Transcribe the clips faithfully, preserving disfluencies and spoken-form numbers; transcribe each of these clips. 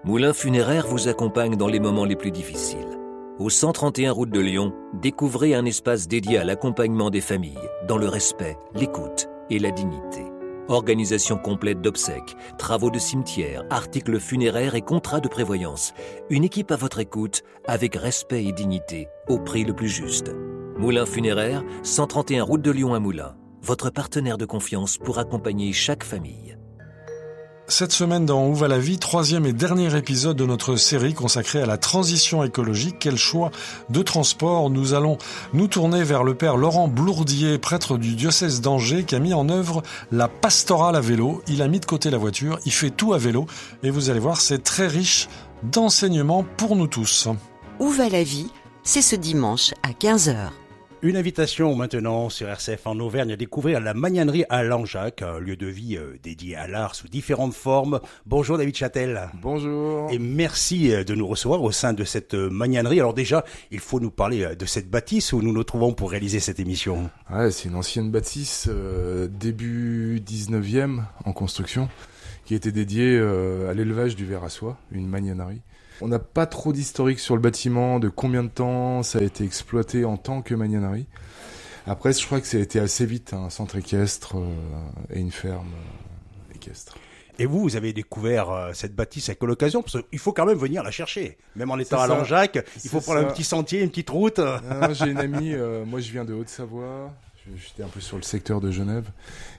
Moulin Funéraire vous accompagne dans les moments les plus difficiles. Au cent trente et un route de Lyon, découvrez un espace dédié à l'accompagnement des familles, dans le respect, l'écoute et la dignité. Organisation complète d'obsèques, travaux de cimetière, articles funéraires et contrats de prévoyance. Une équipe à votre écoute, avec respect et dignité, au prix le plus juste. Moulin Funéraire, cent trente et un route de Lyon à Moulins. Votre partenaire de confiance pour accompagner chaque famille. Cette semaine dans Où va la vie, troisième et dernier épisode de notre série consacrée à la transition écologique. Quel choix de transport? Nous allons nous tourner vers le père Laurent Blourdier, prêtre du diocèse d'Angers, qui a mis en œuvre la pastorale à vélo. Il a mis de côté la voiture, il fait tout à vélo et vous allez voir, c'est très riche d'enseignements pour nous tous. Où va la vie? C'est ce dimanche à quinze heures. Une invitation maintenant sur R C F en Auvergne à découvrir la Magnanerie à Langeac, un lieu de vie euh, dédié à l'art sous différentes formes. Bonjour David Châtel. Bonjour. Et merci de nous recevoir au sein de cette Magnanerie. Alors déjà, il faut nous parler de cette bâtisse où nous nous trouvons pour réaliser cette émission. Ouais, c'est une ancienne bâtisse, euh, début dix-neuvième en construction, qui était dédiée euh, à l'élevage du ver à soie, une magnanerie. On n'a pas trop d'historique sur le bâtiment, de combien de temps ça a été exploité en tant que magnanerie. Après, je crois que ça a été assez vite un centre équestre euh, et une ferme euh, équestre. Et vous, vous avez découvert euh, cette bâtisse à quelle occasion? Parce qu'il faut quand même venir la chercher. Même en étant à Langeac, il faut prendre ça. Un petit sentier, une petite route. Non, j'ai une amie, euh, moi je viens de Haute-Savoie, j'étais un peu sur le secteur de Genève.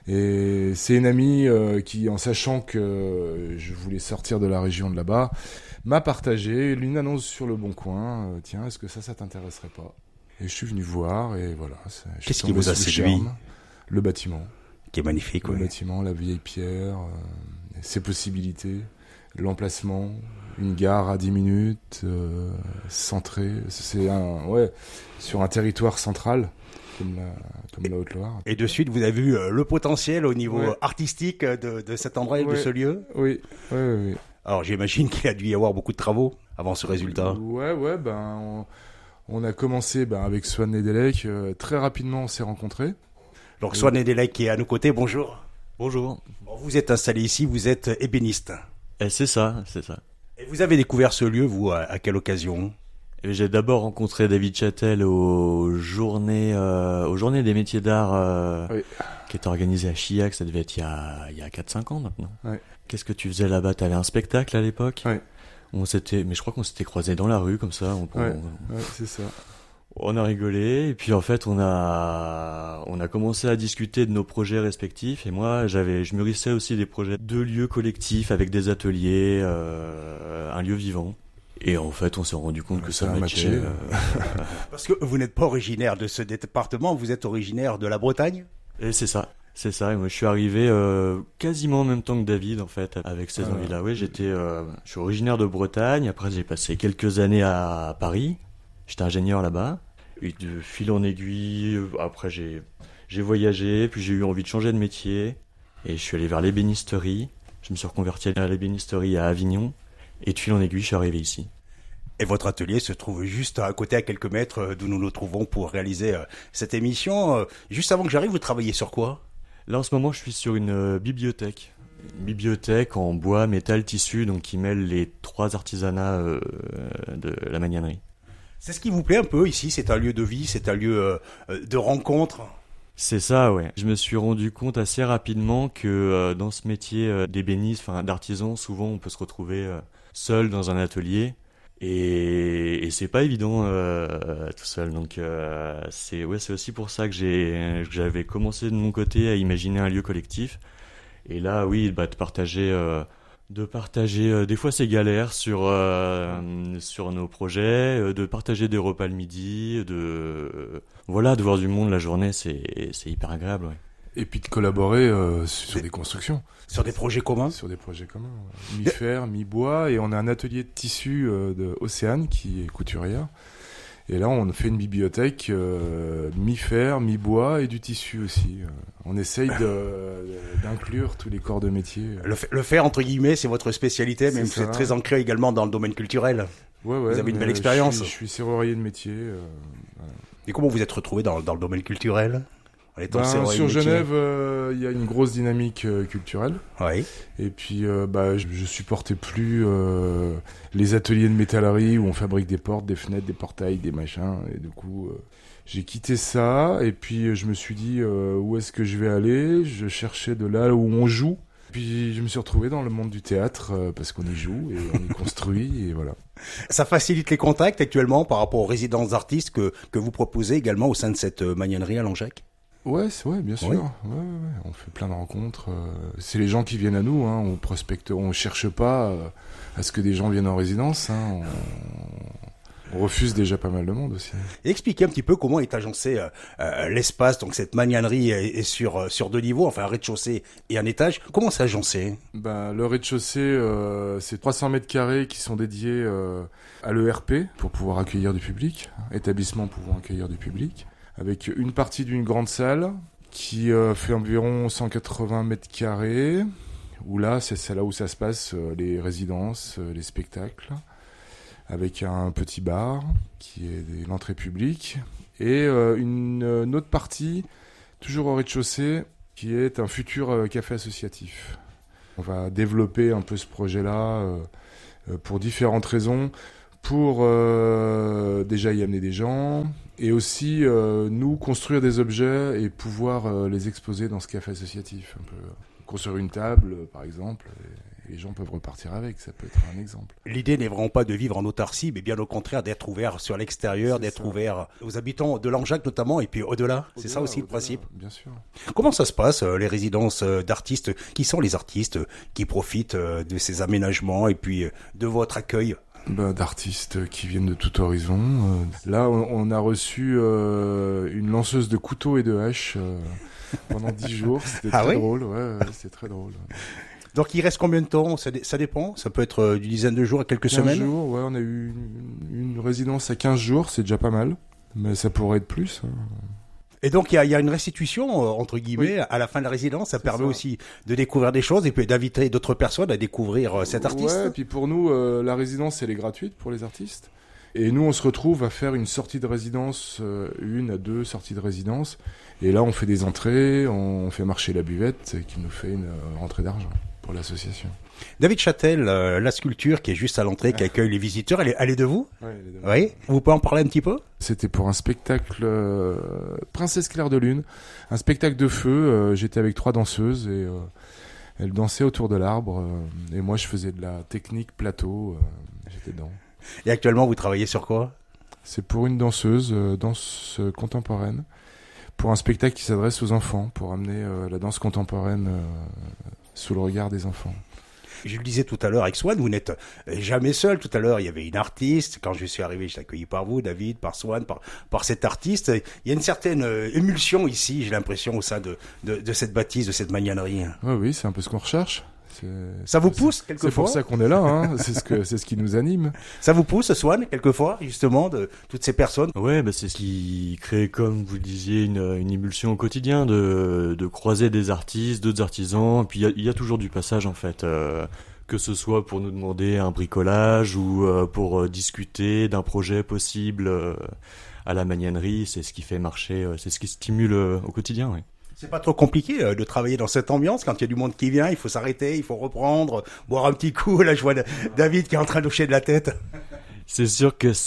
Et c'est une amie euh, qui, en sachant que je voulais sortir de la région de là-bas, m'a partagé une annonce sur le Bon Coin. Euh, Tiens, est-ce que ça, ça t'intéresserait pas? Et je suis venu voir et voilà. Qu'est-ce qui vous a séduit? Le bâtiment. Qui est magnifique, Le oui. bâtiment, la vieille pierre, euh, ses possibilités, l'emplacement, une gare à dix minutes, euh, centrée. C'est un, ouais, sur un territoire central. Comme la, comme la Haute-Loire. Et de suite, vous avez vu euh, le potentiel au niveau ouais. artistique de, de cet endroit et ouais. de ce lieu? Oui, oui, oui. oui. Alors j'imagine qu'il a dû y avoir beaucoup de travaux avant ce résultat. Ouais, ouais, ben on, on a commencé ben, avec Swan Nedelec. Euh, très rapidement, on s'est rencontrés. Donc Swan Nedelec qui est à nos côtés, bonjour. Bonjour. Vous êtes installé ici, vous êtes ébéniste. Et c'est ça, c'est ça. Et vous avez découvert ce lieu, vous, à, à quelle occasion? Et j'ai d'abord rencontré David Châtel aux journées, euh, aux journées des métiers d'art euh, oui. qui étaient organisées à Chillac, ça devait être il y a, il y a quatre cinq ans maintenant. Oui. Qu'est-ce que tu faisais là-bas? T'avais un spectacle à l'époque? Oui. On s'était, mais je crois qu'on s'était croisés dans la rue comme ça. On, oui, on, ouais, c'est ça. On a rigolé et puis en fait on a, on a commencé à discuter de nos projets respectifs et moi j'avais, je mûrissais aussi des projets de lieux collectifs avec des ateliers, euh, un lieu vivant. Et en fait, on s'est rendu compte que ça, ça matchait. Euh... Parce que vous n'êtes pas originaire de ce département, vous êtes originaire de la Bretagne? Et c'est ça, c'est ça. Et moi, je suis arrivé euh, quasiment en même temps que David, en fait, avec ces ah, envies-là. Oui, j'étais, euh, je suis originaire de Bretagne. Après, j'ai passé quelques années à Paris. J'étais ingénieur là-bas. Et de fil en aiguille, après, j'ai, j'ai voyagé, puis j'ai eu envie de changer de métier. Et je suis allé vers l'ébénisterie. Je me suis reconverti à l'ébénisterie à Avignon. Et de fil en aiguille, je suis arrivé ici. Et votre atelier se trouve juste à côté, à quelques mètres d'où nous nous trouvons pour réaliser euh, cette émission. Euh, juste avant que j'arrive, vous travaillez sur quoi? Là, en ce moment, je suis sur une euh, bibliothèque. Une bibliothèque en bois, métal, tissu, donc qui mêle les trois artisanats euh, de la magnanerie. C'est ce qui vous plaît un peu ici? C'est un lieu de vie, c'est un lieu euh, de rencontre? C'est ça, ouais. Je me suis rendu compte assez rapidement que euh, dans ce métier euh, d'ébéniste, enfin d'artisan, souvent on peut se retrouver euh, seul dans un atelier et, et c'est pas évident euh, tout seul. Donc euh, c'est ouais, c'est aussi pour ça que j'ai que j'avais commencé de mon côté à imaginer un lieu collectif. Et là, oui, bah de partager. Euh, de partager euh, des fois ces galères sur euh, sur nos projets, euh, de partager des repas le midi, de euh, voilà, de voir du monde la journée, c'est c'est hyper agréable. Ouais. Et puis de collaborer euh, sur des, des constructions, sur des projets communs, sur des projets communs, ouais. mi-fer, mi-bois, et on a un atelier de tissu euh, de Océane qui est couturière. Et là, on fait une bibliothèque euh, mi-fer, mi-bois et du tissu aussi. On essaye de, d'inclure tous les corps de métier. Le, le fer, entre guillemets, c'est votre spécialité, mais vous êtes très ancré également dans le domaine culturel. Ouais, ouais, vous avez une belle expérience. Je suis, je suis serrurier de métier. Euh, voilà. Et comment vous êtes retrouvé dans, dans le domaine culturel? En étant Ben, serrurier sur de métier. Genève, il euh, y a une grosse dynamique euh, culturelle. Oui. Et puis, euh, bah, je, je supportais plus euh, les ateliers de métallerie où on fabrique des portes, des fenêtres, des portails, des machins. Et du coup, euh, j'ai quitté ça. Et puis, je me suis dit, euh, où est-ce que je vais aller ? Je cherchais de là où on joue. Puis, je me suis retrouvé dans le monde du théâtre euh, parce qu'on y joue et on y construit et voilà. Ça facilite les contacts actuellement par rapport aux résidences d'artistes que, que vous proposez également au sein de cette euh, magnanerie à Langeac. Ouais, c'est ouais, bien sûr. Oui. Ouais, ouais, ouais. On fait plein de rencontres. Euh, c'est les gens qui viennent à nous. Hein. On prospecte, on cherche pas euh, à ce que des gens viennent en résidence. Hein. On, on refuse déjà pas mal de monde aussi. Et expliquez un petit peu comment est agencé euh, euh, l'espace. Donc cette magnanerie est, est sur euh, sur deux niveaux, enfin un rez-de-chaussée et un étage. Comment c'est agencé ? Bah, le rez-de-chaussée, euh, c'est trois cents mètres carrés qui sont dédiés euh, à l'E R P pour pouvoir accueillir du public, établissement pouvant accueillir du public, avec une partie d'une grande salle qui euh, fait environ cent quatre-vingts mètres carrés, où là, c'est, c'est là où ça se passe, euh, les résidences, euh, les spectacles, avec un petit bar qui est l'entrée publique, et euh, une, une autre partie, toujours au rez-de-chaussée, qui est un futur euh, café associatif. On va développer un peu ce projet-là euh, euh, pour différentes raisons, pour euh, déjà y amener des gens, et aussi euh, nous construire des objets et pouvoir euh, les exposer dans ce café associatif. Un peu. Construire une table, euh, par exemple, et, et les gens peuvent repartir avec, ça peut être un exemple. L'idée n'est vraiment pas de vivre en autarcie, mais bien au contraire d'être ouvert sur l'extérieur, C'est d'être ça. ouvert aux habitants de Langeac notamment, et puis au-delà. C'est Au-delà, ça aussi le au-delà, principe. Bien sûr. Comment ça se passe, euh, les résidences euh, d'artistes ? Qui sont les artistes euh, qui profitent euh, de ces aménagements et puis euh, de votre accueil ? Bah, d'artistes qui viennent de tout horizon. Euh, là, on, on a reçu euh, une lanceuse de couteaux et de haches euh, pendant dix jours. C'était Ah très oui drôle. Ouais, ouais, c'était très drôle. Donc il reste combien de temps ? ça, dé- ça dépend. Ça peut être euh, d'une dizaine de jours à quelques quinze semaines. jours, ouais, on a eu une, une résidence à quinze jours, c'est déjà pas mal. Mais ça pourrait être plus. hein. Et donc il y a, il y a une restitution euh, entre guillemets Oui. à la fin de la résidence. Ça C'est permet ça. aussi de découvrir des choses et puis d'inviter d'autres personnes à découvrir euh, cet artiste. Ouais, et puis pour nous, euh, la résidence, elle est gratuite pour les artistes. Et nous, on se retrouve à faire une sortie de résidence, euh, une à deux sorties de résidence. Et là, on fait des entrées, on fait marcher la buvette, qui nous fait une euh, rentrée d'argent pour l'association. David Châtel, euh, la sculpture qui est juste à l'entrée, qui accueille les visiteurs, elle est, elle est de vous ? Ouais, les deux. Oui. Vous pouvez en parler un petit peu ? C'était pour un spectacle euh, Princesse Claire de Lune, un spectacle de feu. Euh, j'étais avec trois danseuses et euh, elles dansaient autour de l'arbre. Euh, et moi, je faisais de la technique plateau. Euh, j'étais dedans. Et actuellement, vous travaillez sur quoi ? C'est pour une danseuse, euh, danse contemporaine, pour un spectacle qui s'adresse aux enfants, pour amener euh, la danse contemporaine euh, sous le regard des enfants. Je le disais tout à l'heure avec Swan, vous n'êtes jamais seul. Tout à l'heure, il y avait une artiste. Quand je suis arrivé, j'étais accueilli par vous, David, par Swan, par, par cet artiste. Il y a une certaine euh, émulsion ici, j'ai l'impression, au sein de, de, de cette bâtisse, de cette magnanerie. Ouais, oui, c'est un peu ce qu'on recherche. C'est, Ça vous c'est- pousse, C'est quelquefois pour ça qu'on est là, hein. c'est, ce que, c'est ce qui nous anime. Ça vous pousse, Swan, quelquefois, justement, de toutes ces personnes ? Ouais, bah c'est ce qui crée, comme vous le disiez, une, une émulsion au quotidien, de, de croiser des artistes, d'autres artisans, et puis il y a, il y a toujours du passage en fait, euh, que ce soit pour nous demander un bricolage ou euh, pour euh, discuter d'un projet possible euh, à la magnanerie, c'est ce qui fait marcher, euh, c'est ce qui stimule euh, au quotidien, ouais. C'est pas trop compliqué euh, de travailler dans cette ambiance quand il y a du monde qui vient, il faut s'arrêter, il faut reprendre, boire un petit coup. Là, je vois David qui est en train de hocher de la tête. C'est sûr que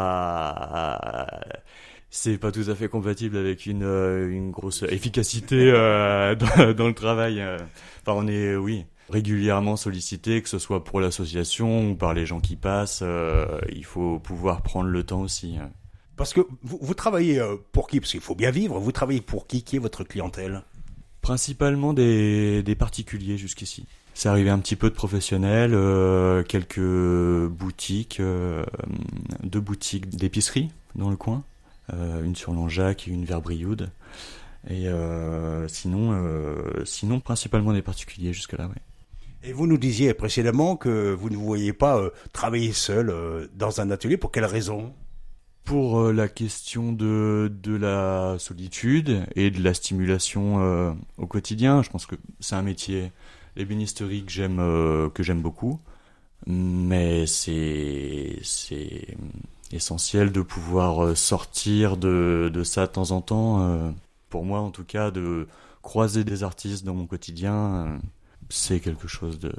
ça, c'est pas tout à fait compatible avec une euh, une grosse efficacité euh, dans, dans le travail. euh. Enfin, on est, oui, régulièrement sollicité, que ce soit pour l'association ou par les gens qui passent. euh, il faut pouvoir prendre le temps aussi. euh. Parce que vous, vous travaillez euh, pour qui ? Parce qu'il faut bien vivre. Vous travaillez pour qui ? Qui est votre clientèle ? Principalement des des particuliers jusqu'ici. C'est arrivé un petit peu de professionnels, euh, quelques boutiques, euh, deux boutiques d'épicerie dans le coin, euh, une sur Langeac et une vers Brioude. Et euh, sinon, euh, sinon principalement des particuliers jusque-là, ouais. Et vous nous disiez précédemment que vous ne voyez pas euh, travailler seul euh, dans un atelier. Pour quelle raison ? Pour euh, la question de de la solitude et de la stimulation euh, au quotidien, je pense que c'est un métier, l'ébénisterie, que j'aime euh, que j'aime beaucoup, mais c'est c'est essentiel de pouvoir euh, sortir de de ça de temps en temps. Euh, pour moi en tout cas, de croiser des artistes dans mon quotidien, euh, c'est quelque chose de,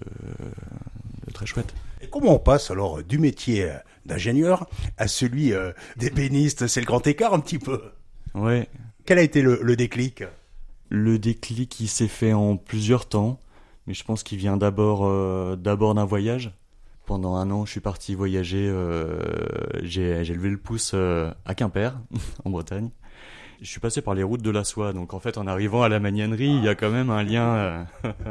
de très chouette. Et comment on passe alors du métier d'ingénieur à celui euh, d'ébéniste? C'est le grand écart un petit peu. Ouais. Quel a été le, le déclic? Le déclic, il s'est fait en plusieurs temps, mais je pense qu'il vient d'abord, euh, d'abord d'un voyage. Pendant un an, je suis parti voyager, euh, j'ai, j'ai levé le pouce euh, à Quimper, en Bretagne. Je suis passé par les routes de la soie, donc en fait, en arrivant à la magnanerie, il y a quand même un lien. Euh...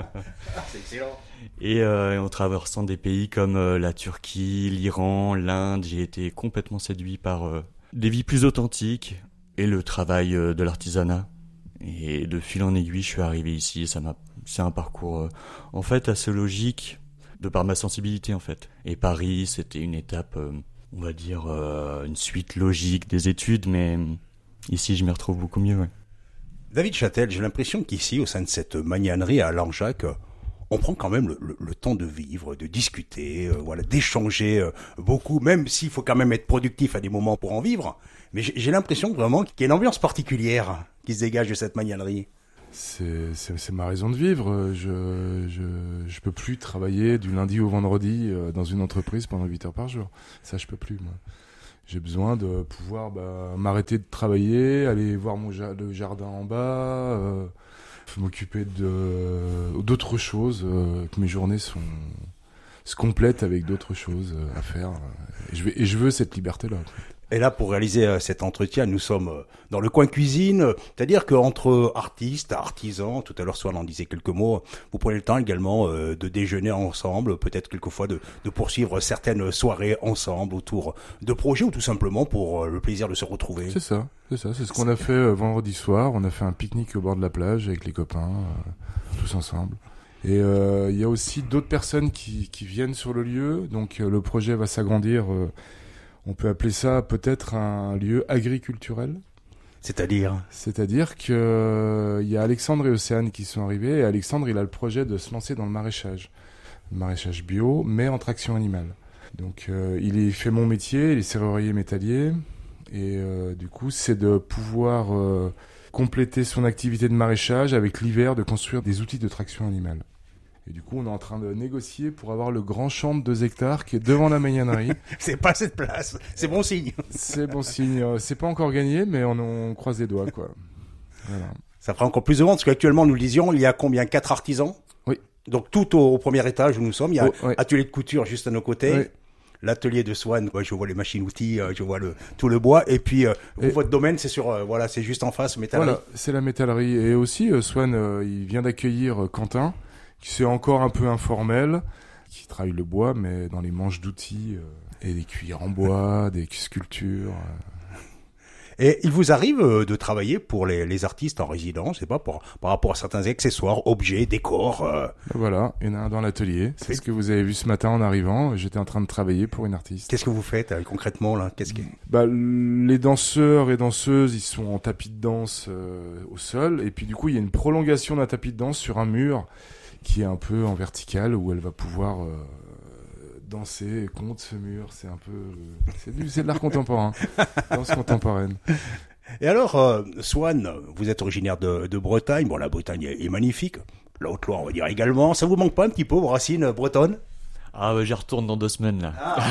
C'est excellent. Et euh, en traversant des pays comme euh, la Turquie, l'Iran, l'Inde, j'ai été complètement séduit par euh, des vies plus authentiques et le travail euh, de l'artisanat. Et de fil en aiguille, je suis arrivé ici. Ça m'a, c'est un parcours euh, en fait assez logique, de par ma sensibilité en fait. Et Paris, c'était une étape, euh, on va dire, euh, une suite logique des études, mais ici, je m'y retrouve beaucoup mieux. Ouais. David Châtel, j'ai l'impression qu'ici, au sein de cette magnanerie à Langeac, on prend quand même le, le, le temps de vivre, de discuter, euh, voilà, d'échanger euh, beaucoup, même s'il faut quand même être productif à des moments pour en vivre. Mais j'ai, j'ai l'impression vraiment qu'il y a une ambiance particulière qui se dégage de cette magnanerie. C'est, c'est, c'est ma raison de vivre. Je, je, je peux plus travailler du lundi au vendredi euh, dans une entreprise pendant huit heures par jour. Ça, je peux plus, moi. J'ai besoin de pouvoir bah, m'arrêter de travailler, aller voir mon ja- le jardin en bas, euh, m'occuper de, d'autres choses, euh, que mes journées sont, se complètent avec d'autres choses euh, à faire. Et je, vais, et je veux cette liberté-là. Et là, pour réaliser euh, cet entretien, nous sommes euh, dans le coin cuisine, euh, c'est-à-dire qu'entre artistes, artisans, tout à l'heure Swan en disait quelques mots, vous prenez le temps également euh, de déjeuner ensemble, peut-être quelquefois de, de poursuivre certaines soirées ensemble autour de projets ou tout simplement pour euh, le plaisir de se retrouver. C'est ça, c'est ça, c'est ce qu'on a fait euh, vendredi soir. On a fait un pique-nique au bord de la plage avec les copains, euh, tous ensemble. Et il euh, y a aussi d'autres personnes qui, qui viennent sur le lieu, donc euh, le projet va s'agrandir. Euh, On peut appeler ça peut-être un lieu agriculturel. C'est-à-dire C'est-à-dire qu'il euh, y a Alexandre et Océane qui sont arrivés. Et Alexandre, il a le projet de se lancer dans le maraîchage. Le maraîchage bio, mais en traction animale. Donc euh, il est, fait mon métier, il est serrurier métallier. Et euh, du coup, c'est de pouvoir euh, compléter son activité de maraîchage avec l'hiver, de construire des outils de traction animale. Et du coup, on est en train de négocier pour avoir le grand champ de deux hectares qui est devant la magnanerie. C'est pas cette place, c'est bon signe. C'est bon signe. C'est pas encore gagné, mais on, on croise les doigts, quoi. Voilà. Ça fera encore plus de ventes, parce qu'actuellement, nous le disions, il y a combien? Quatre artisans? Oui. Donc tout au, au premier étage où nous sommes, il y a oh, ouais. atelier de couture juste à nos côtés. Oui. L'atelier de Swan, ouais, je vois les machines-outils, euh, je vois le, tout le bois. Et puis, euh, vous, et... votre domaine, c'est sur, euh, voilà, c'est juste en face, métallerie. Voilà, c'est la métallerie. Et aussi, euh, Swan, euh, il vient d'accueillir euh, Quentin, qui c'est encore un peu informel, qui travaille le bois, mais dans les manches d'outils, euh, et des cuillères en bois, des sculptures. Euh. Et il vous arrive euh, de travailler pour les, les artistes en résidence, je sais pas, pour, par rapport à certains accessoires, objets, décors. Euh... Voilà, il y en a un dans l'atelier. C'est ce que vous avez vu ce matin en arrivant. J'étais en train de travailler pour une artiste. Qu'est-ce que vous faites euh, concrètement là? Qu'est-ce que... Bah, les danseurs et danseuses, ils sont en tapis de danse euh, au sol, et puis du coup, il y a une prolongation d'un tapis de danse sur un mur qui est un peu en verticale, où elle va pouvoir euh, danser contre ce mur. C'est un peu... Euh, c'est, du, c'est de l'art contemporain, danse contemporaine. Et alors, euh, Swan, vous êtes originaire de, de Bretagne. Bon, la Bretagne est, est magnifique. La Haute-Loire, on va dire également. Ça vous manque pas un petit peu, vos racines bretonnes? Ah bah j'y retourne dans deux semaines, là. Ah.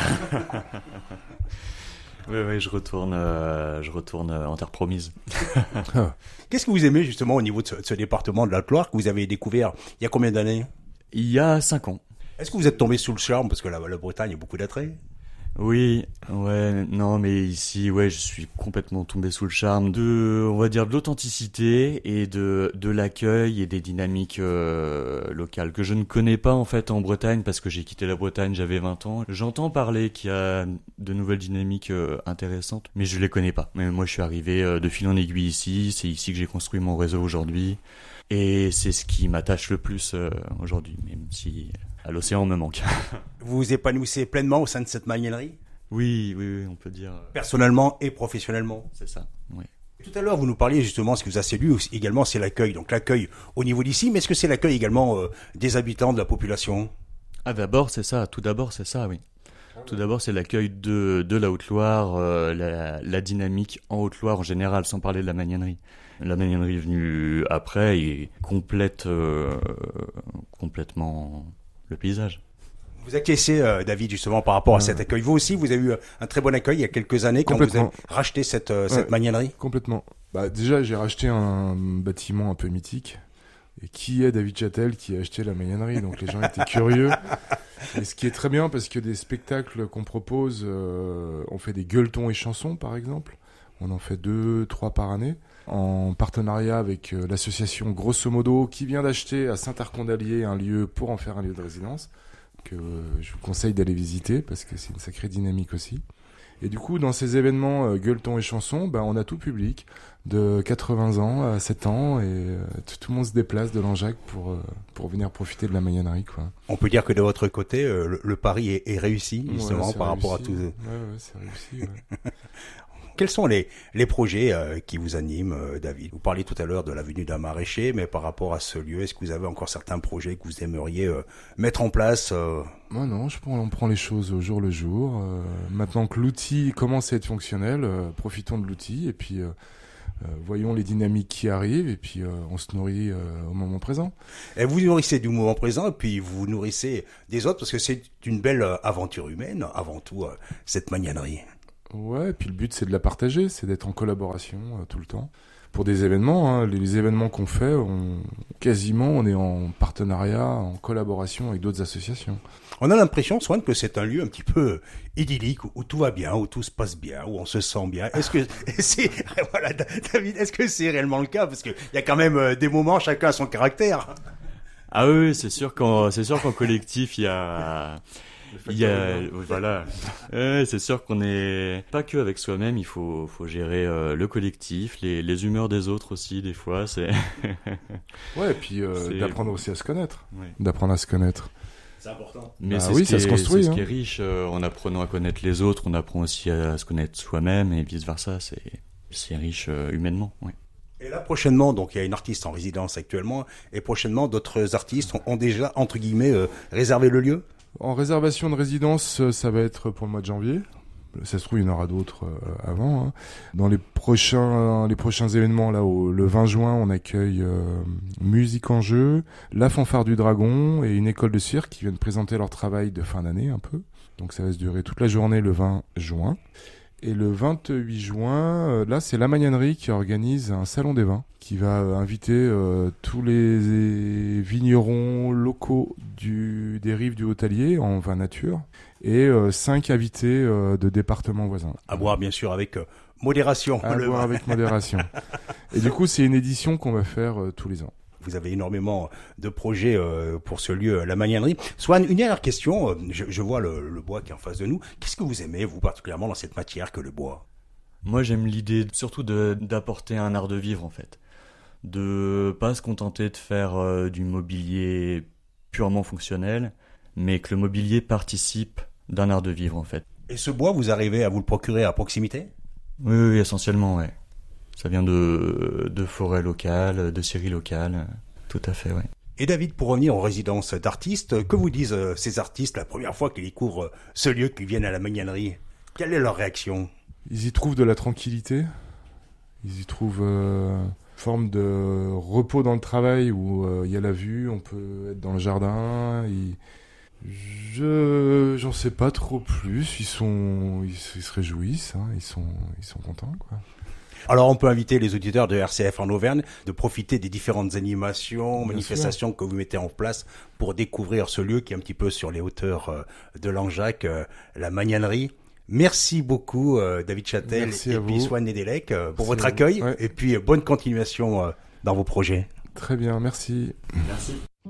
Oui, oui, je retourne, euh, je retourne euh, en terre promise. Qu'est-ce que vous aimez justement au niveau de ce, de ce département de la Haute-Loire que vous avez découvert il y a combien d'années? Il y a cinq ans. Est-ce que vous êtes tombé sous le charme parce que la, la Bretagne a beaucoup d'attrait? Oui, ouais, non, mais ici, ouais, je suis complètement tombé sous le charme de, on va dire, de l'authenticité et de de l'accueil et des dynamiques euh, locales que je ne connais pas en fait en Bretagne parce que j'ai quitté la Bretagne, j'avais vingt ans. J'entends parler qu'il y a de nouvelles dynamiques euh, intéressantes, mais je les connais pas. Mais moi, je suis arrivé euh, de fil en aiguille ici, c'est ici que j'ai construit mon réseau aujourd'hui, et c'est ce qui m'attache le plus euh, aujourd'hui, même si à l'océan me manque. Vous vous épanouissez pleinement au sein de cette magnanerie? Oui, oui, oui, on peut dire. Personnellement et professionnellement. C'est ça, oui. Tout à l'heure, vous nous parliez justement, ce qui vous a séduit aussi, également, c'est l'accueil. Donc l'accueil au niveau d'ici, mais est-ce que c'est l'accueil également euh, des habitants, de la population? Ah, d'abord, c'est ça. Tout d'abord, c'est ça, oui. Tout d'abord, c'est l'accueil de, de la Haute-Loire, euh, la, la dynamique en Haute-Loire en général, sans parler de la magnanerie. La magnanerie est venue après et complète euh, complètement le paysage. Vous acquiescez, euh, David, justement, par rapport à cet accueil. Vous aussi, vous avez eu un très bon accueil il y a quelques années quand vous avez racheté cette, euh, cette ouais, magnanerie. Complètement. Bah, déjà, j'ai racheté un bâtiment un peu mythique. Et qui est David Châtel qui a acheté la magnanerie? Donc les gens étaient curieux. Et ce qui est très bien, parce que des spectacles qu'on propose, euh, on fait des gueuletons et chansons, par exemple. On en fait deux, trois par année, en partenariat avec euh, l'association Grosso Modo, qui vient d'acheter à Saint-Arcondalier un lieu pour en faire un lieu de résidence, que euh, je vous conseille d'aller visiter, parce que c'est une sacrée dynamique aussi. Et du coup, dans ces événements euh, gueuletons et chansons, ben, on a tout public, de quatre-vingts ans à sept ans, et euh, tout, tout le monde se déplace de Langeac pour, euh, pour venir profiter de la magnanerie, quoi. On peut dire que de votre côté, euh, le, le pari est, est réussi, justement, ouais, par réussi. rapport à tout. Ouais, ouais, c'est réussi, ouais. Quels sont les, les projets euh, qui vous animent, euh, David? Vous parliez tout à l'heure de l'avenue d'un maraîcher, mais par rapport à ce lieu, est-ce que vous avez encore certains projets que vous aimeriez euh, mettre en place euh... Moi non, je prends, on prend les choses au jour le jour. Euh, maintenant que l'outil commence à être fonctionnel, euh, profitons de l'outil et puis euh, euh, voyons les dynamiques qui arrivent et puis euh, on se nourrit euh, au moment présent. Et vous nourrissez du moment présent et puis vous nourrissez des autres parce que c'est une belle euh, aventure humaine, avant tout, euh, cette magnanerie. Ouais, et puis le but c'est de la partager, c'est d'être en collaboration euh, tout le temps. Pour des événements, hein, les, les événements qu'on fait, on, quasiment on est en partenariat, en collaboration avec d'autres associations. On a l'impression, Swan, que c'est un lieu un petit peu idyllique, où, où tout va bien, où tout se passe bien, où on se sent bien. Est-ce que c'est, voilà, David, est-ce que c'est réellement le cas? Parce qu'il y a quand même euh, des moments, chacun a son caractère. Ah oui, c'est sûr qu'en, c'est sûr qu'en collectif, il y a... Il y a, voilà, ouais, c'est sûr qu'on est pas que avec soi-même, il faut, faut gérer euh, le collectif, les, les humeurs des autres aussi, des fois, c'est... Ouais, et puis euh, c'est... d'apprendre aussi à se connaître, ouais. d'apprendre à se connaître. C'est important. Mais bah c'est oui, ce ça qui se est, construit. C'est hein. ce qui est riche, euh, en apprenant à connaître les autres, on apprend aussi à se connaître soi-même et vice-versa, c'est, c'est riche euh, humainement, ouais. Et là, prochainement, donc il y a une artiste en résidence actuellement, et prochainement, d'autres artistes ont, ont déjà, entre guillemets, euh, réservé le lieu? En réservation de résidence, ça va être pour le mois de janvier. Ça se trouve, il y en aura d'autres euh, avant. Hein. Dans les prochains, les prochains événements, là, au, le vingt juin, on accueille euh, Musique en jeu, La Fanfare du Dragon et une école de cirque qui viennent présenter leur travail de fin d'année un peu. Donc ça va se durer toute la journée le vingt juin. Et le vingt-huit juin, euh, là, c'est la Magnanerie qui organise un salon des vins qui va euh, inviter euh, tous les vignerons locaux du, des rives du Haut-Allier en vin nature et euh, cinq invités euh, de départements voisins. À boire, bien sûr, avec euh, modération. À boire avec modération. Et du coup, c'est une édition qu'on va faire euh, tous les ans. Vous avez énormément de projets euh, pour ce lieu, la magnanerie. Swan, une dernière question. Je, je vois le, le bois qui est en face de nous. Qu'est-ce que vous aimez, vous, particulièrement dans cette matière que le bois? Moi, j'aime l'idée surtout de, d'apporter un art de vivre, en fait. De pas se contenter de faire euh, du mobilier purement fonctionnel, mais que le mobilier participe d'un art de vivre, en fait. Et ce bois, vous arrivez à vous le procurer à proximité? Oui, oui, essentiellement, ouais. Ça vient de, de forêts locales, de scieries locales, tout à fait, ouais. Et David, pour revenir aux résidences d'artistes, que vous disent euh, ces artistes la première fois qu'ils découvrent euh, ce lieu, qu'ils viennent à la magnanerie? Quelle est leur réaction? Ils y trouvent de la tranquillité, ils y trouvent euh, une forme de repos dans le travail où il euh, y a la vue, on peut être dans le jardin. Ils... Je j'en sais pas trop plus, ils sont ils, ils se réjouissent, hein, ils sont ils sont contents, quoi. Alors on peut inviter les auditeurs de R C F en Auvergne de profiter des différentes animations, Bien manifestations sûr. que vous mettez en place pour découvrir ce lieu qui est un petit peu sur les hauteurs de Langeac, la magnanerie. Merci beaucoup euh, David Châtel Merci et puis vous. Swan Nedelec euh, pour Merci votre accueil ouais. et puis euh, bonne continuation euh, dans vos projets. Très bien, merci. Merci.